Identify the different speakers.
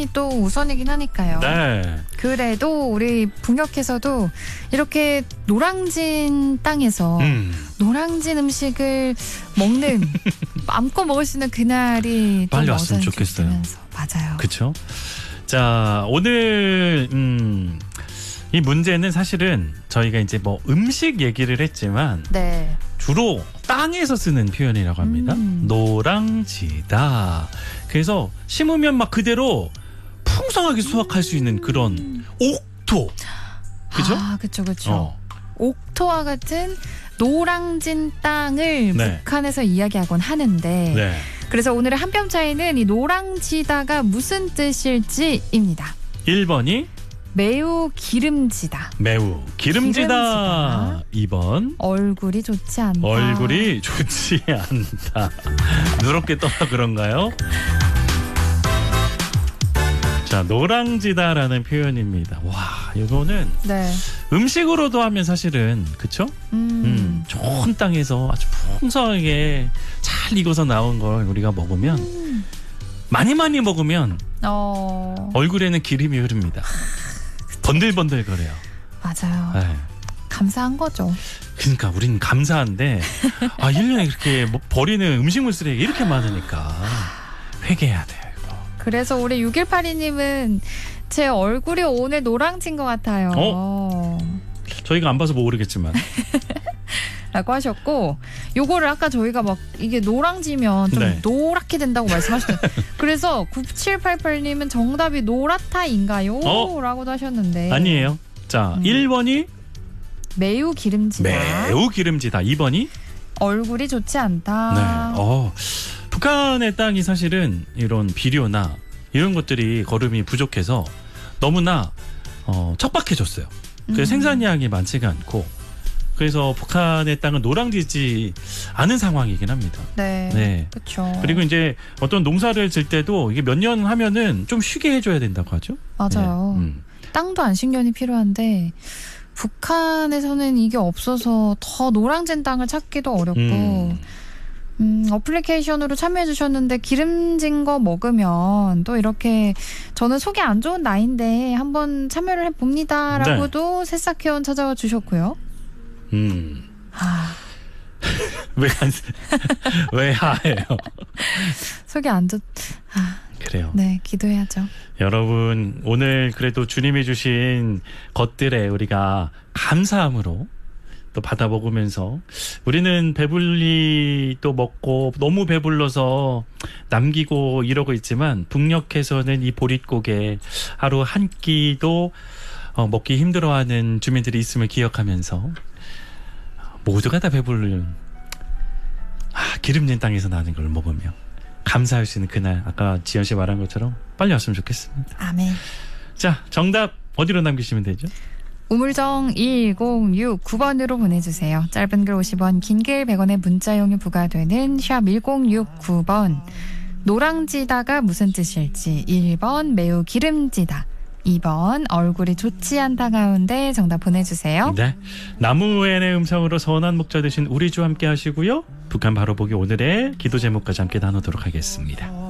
Speaker 1: 안전이 또 우선이긴 하니까요.
Speaker 2: 네.
Speaker 1: 그래도 우리 북녘에서도 이렇게 노량진 땅에서 노량진 음식을 먹는 마음껏 먹을 수 있는 그날이
Speaker 2: 빨리
Speaker 1: 좀
Speaker 2: 왔으면
Speaker 1: 어전히
Speaker 2: 좋겠어요.
Speaker 1: 되면서. 맞아요.
Speaker 2: 그렇죠. 자, 오늘 이 문제는 사실은 저희가 이제 뭐 음식 얘기를 했지만
Speaker 1: 네.
Speaker 2: 주로 땅에서 쓰는 표현이라고 합니다. 노량지다. 그래서 심으면 막 그대로 풍성하게 수확할 수 있는 그런 옥토. 그죠?
Speaker 1: 아, 그렇죠. 옥토와 같은 노량진 땅을
Speaker 2: 네.
Speaker 1: 북한에서 이야기하곤 하는데
Speaker 2: 네.
Speaker 1: 그래서 오늘의 한 뼘 차이는 이 노량지다가 무슨 뜻일지입니다.
Speaker 2: 1번이
Speaker 1: 매우 기름지다.
Speaker 2: 매우 기름지다. 2번
Speaker 1: 얼굴이 좋지 않다.
Speaker 2: 얼굴이 좋지 않다. 누렇게 떠서 그런가요? 자, 노량지다라는 표현입니다. 와, 이거는
Speaker 1: 네.
Speaker 2: 음식으로도 하면 사실은 그쵸? 좋은 땅에서 아주 풍성하게 잘 익어서 나온 걸 우리가 먹으면 많이 먹으면 얼굴에는 기름이 흐릅니다. 번들번들거려요.
Speaker 1: 맞아요.
Speaker 2: 네.
Speaker 1: 감사한 거죠.
Speaker 2: 그러니까 우리는 감사한데 1년에 그렇게 뭐 버리는 음식물 쓰레기 이렇게 많으니까 회개해야 돼요. 이거.
Speaker 1: 그래서 우리 6182님은 제 얼굴이 오늘 노랑진 것 같아요.
Speaker 2: 저희가 안 봐서 모르겠지만
Speaker 1: 라고 하셨고 요거를 아까 저희가 막 이게 노랑지면 좀
Speaker 2: 네.
Speaker 1: 노랗게 된다고 말씀하셨는데 그래서 9788님은 정답이 노랗다인가요? 라고도 하셨는데
Speaker 2: 아니에요. 자, 1번이
Speaker 1: 매우 기름지다.
Speaker 2: 매우 기름지다. 2번이
Speaker 1: 얼굴이 좋지 않다.
Speaker 2: 네. 북한의 땅이 사실은 이런 비료나 이런 것들이 거름이 부족해서 너무나 척박해졌어요. 그래서 생산량이 많지가 않고 그래서 북한의 땅은 노량지지 않은 상황이긴 합니다.
Speaker 1: 네. 그렇죠.
Speaker 2: 그리고 이제 어떤 농사를 질 때도 이게 몇 년 하면은 좀 쉬게 해줘야 된다고 하죠.
Speaker 1: 맞아요.
Speaker 2: 네.
Speaker 1: 땅도 안식년이 필요한데 북한에서는 이게 없어서 더 노량진 땅을 찾기도 어렵고 어플리케이션으로 참여해 주셨는데 기름진 거 먹으면 또 이렇게 저는 속이 안 좋은 나이인데 한번 참여를 해봅니다 라고도 새싹회원 찾아와 주셨고요.
Speaker 2: 왜 하해요?
Speaker 1: 속이 안 좋...
Speaker 2: 그래요.
Speaker 1: 네, 기도해야죠.
Speaker 2: 여러분 오늘 그래도 주님이 주신 것들에 우리가 감사함으로 또 받아 먹으면서 우리는 배불리 또 먹고 너무 배불러서 남기고 이러고 있지만 북녘에서는 이 보릿고개 하루 한 끼도 먹기 힘들어하는 주민들이 있음을 기억하면서 모두가 다 배부른 기름진 땅에서 나는 걸 먹으며 감사할 수 있는 그날 아까 지연 씨 말한 것처럼 빨리 왔으면 좋겠습니다.
Speaker 1: 아멘.
Speaker 2: 자, 정답 어디로 남기시면 되죠?
Speaker 1: 우물정 1069번으로 보내주세요. 짧은 글 50원, 긴 글 100원의 문자용이 부과되는 샵 1069번. 노랑지다가 무슨 뜻일지 1번 매우 기름지다. 2번 얼굴이 좋지 않다 가운데 정답 보내주세요.
Speaker 2: 네, 나무엔의 음성으로 선한 목자 되신 우리 주 함께 하시고요. 북한 바로 보기 오늘의 기도 제목까지 함께 나누도록 하겠습니다.